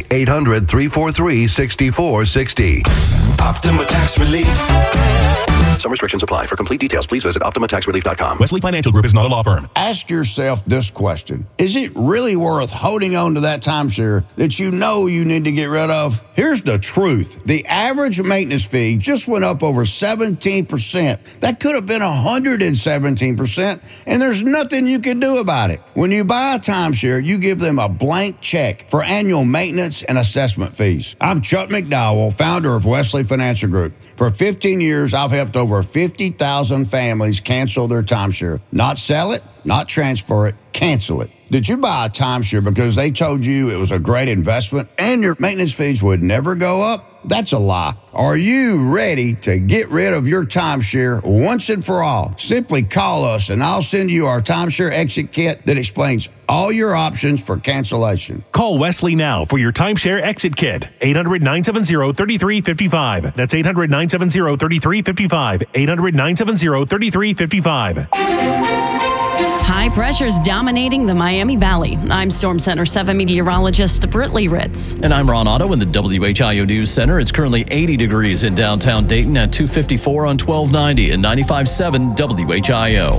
800-343-6460. Optima Tax Relief. Some restrictions apply. For complete details, please visit OptimaTaxRelief.com. Wesley Financial Group is not a law firm. Ask yourself this question. Is it really worth holding on to that timeshare that you know you need to get rid of? Here's the truth. The average maintenance fee just went up over 17%. That could have been 117%, and there's nothing you can do about it. When you buy a timeshare, you give them a blank check for annual maintenance and assessment fees. I'm Chuck McDowell, founder of Wesley Financial Group. For 15 years, I've helped over 50,000 families cancel their timeshare. Not sell it, not transfer it, cancel it. Did you buy a timeshare because they told you it was a great investment and your maintenance fees would never go up? That's a lie. Are you ready to get rid of your timeshare once and for all? Simply call us and I'll send you our timeshare exit kit that explains all your options for cancellation. Call Wesley now for your timeshare exit kit. 800-970-3355. That's 800-970-3355. 800-970-3355. High pressures dominating the Miami Valley. I'm Storm Center 7 meteorologist Britley Ritz. And I'm Ron Otto in the WHIO News Center. It's currently 80 degrees in downtown Dayton at 254 on 1290 and 95.7 WHIO.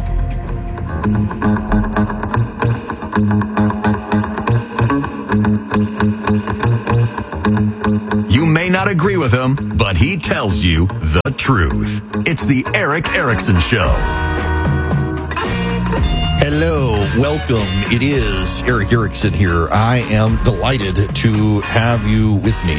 You may not agree with him, but he tells you the truth. It's the Eric Erickson Show. Hello, welcome. It is Eric Erickson here. I am delighted to have you with me.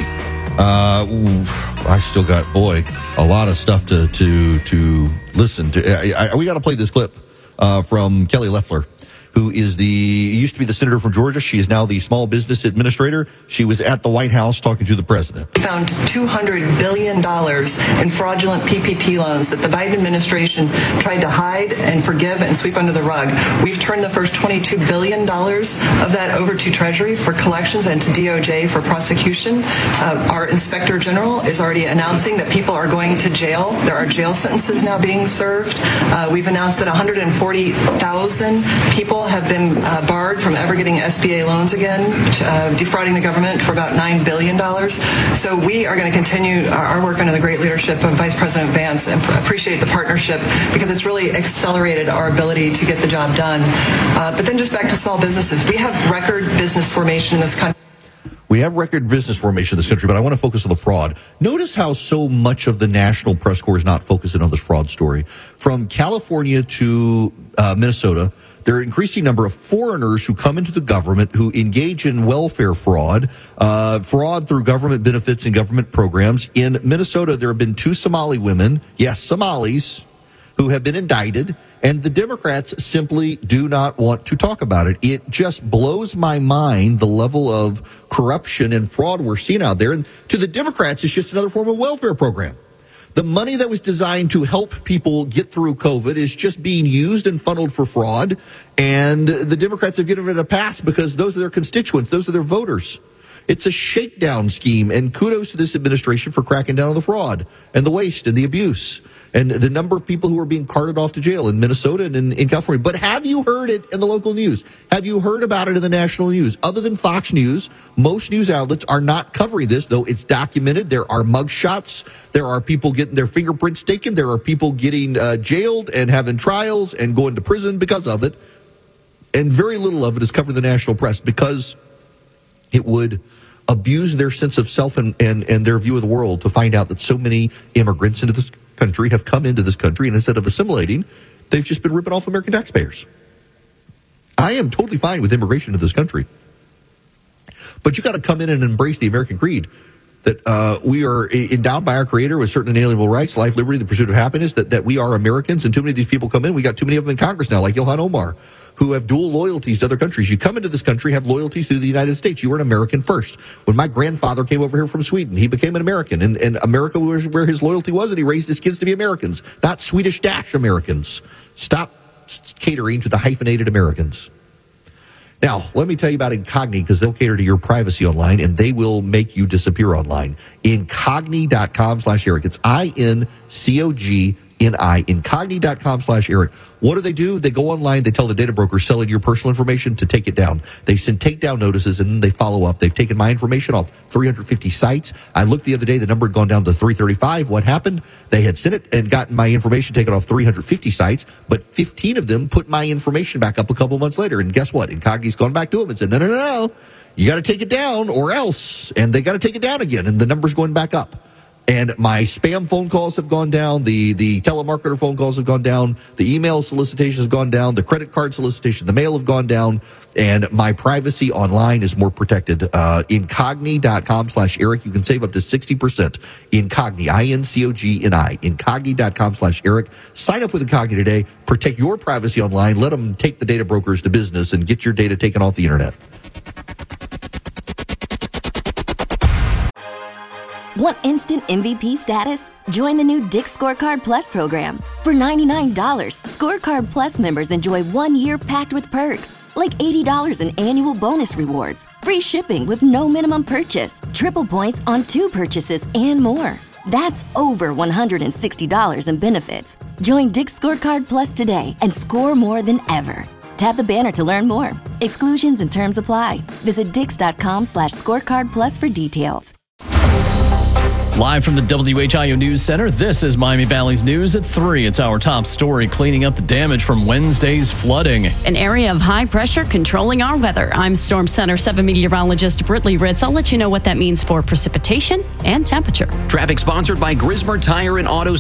I still got, a lot of stuff to listen to. We got to play this clip from Kelly Loeffler, who used to be the senator from Georgia. She is now the small business administrator. She was at the White House talking to the president. We found $200 billion in fraudulent PPP loans that the Biden administration tried to hide and forgive and sweep under the rug. We've turned the first $22 billion of that over to Treasury for collections and to DOJ for prosecution. Our Inspector General is already announcing that people are going to jail. There are jail sentences now being served. We've announced that 140,000 people have been barred from ever getting SBA loans again, defrauding the government for about $9 billion. So we are going to continue our work under the great leadership of Vice President Vance and appreciate the partnership because it's really accelerated our ability to get the job done. But then just back to small businesses. We have record business formation in this country. We have record business formation in this country, but I want to focus on the fraud. Notice how so much of the national press corps is not focusing on this fraud story. From California to Minnesota, there are an increasing number of foreigners who come into the government who engage in welfare fraud, fraud through government benefits and government programs. In Minnesota, there have been 2 Somali women, yes, Somalis, who have been indicted, and the Democrats simply do not want to talk about it. It just blows my mind the level of corruption and fraud we're seeing out there. And to the Democrats, it's just another form of welfare program. The money that was designed to help people get through COVID is just being used and funneled for fraud. And the Democrats have given it a pass because those are their constituents. Those are their voters. It's a shakedown scheme, and kudos to this administration for cracking down on the fraud and the waste and the abuse and the number of people who are being carted off to jail in Minnesota and in California. But have you heard it in the local news? Have you heard about it in the national news? Other than Fox News, most news outlets are not covering this, though it's documented. There are mug shots. There are people getting their fingerprints taken. There are people getting jailed and having trials and going to prison because of it. And very little of it is covered in the national press because it would abuse their sense of self and their view of the world to find out that so many immigrants into this country have come into this country, and instead of assimilating, they've just been ripping off American taxpayers. I am totally fine with immigration to this country. But you got to come in and embrace the American creed that we are endowed by our Creator with certain inalienable rights, life, liberty, the pursuit of happiness, that we are Americans, and too many of these people come in. We got too many of them in Congress now, like Ilhan Omar, who have dual loyalties to other countries. You come into this country, have loyalties to the United States. You are an American first. When my grandfather came over here from Sweden, he became an American, and America was where his loyalty was, and he raised his kids to be Americans, not Swedish Dash Americans. Stop catering to the hyphenated Americans. Now, let me tell you about Incogni, because they'll cater to your privacy online, and they will make you disappear online. Incogni.com/Eric. It's INCOGNI. Incogni.com/Eric. What do? They go online, they tell the data broker selling your personal information to take it down. They send takedown notices, and then they follow up. They've taken my information off 350 sites. I looked the other day, the number had gone down to 335. What happened? They had sent it and gotten my information taken off 350 sites, but 15 of them put my information back up a couple months later. And guess what? Incogni's gone back to them and said, no. You got to take it down or else. And they got to take it down again, and the number's going back up. And my spam phone calls have gone down. The telemarketer phone calls have gone down. The email solicitation has gone down. The credit card solicitation, the mail have gone down. And my privacy online is more protected. Incogni.com/Eric. You can save up to 60%. Incogni, INCOGNI. Incogni.com/Eric. Sign up with Incogni today. Protect your privacy online. Let them take the data brokers to business and get your data taken off the internet. Want instant MVP status? Join the new Dick's Scorecard Plus program. For $99, Scorecard Plus members enjoy 1 year packed with perks, like $80 in annual bonus rewards, free shipping with no minimum purchase, triple points on 2 purchases, and more. That's over $160 in benefits. Join Dick's Scorecard Plus today and score more than ever. Tap the banner to learn more. Exclusions and terms apply. Visit Dix.com/Scorecard Plus for details. Live from the WHIO News Center, this is Miami Valley's News at 3. It's our top story, cleaning up the damage from Wednesday's flooding. An area of high pressure controlling our weather. I'm Storm Center 7 meteorologist Brittany Ritz. I'll let you know what that means for precipitation and temperature. Traffic sponsored by Grismer Tire and Auto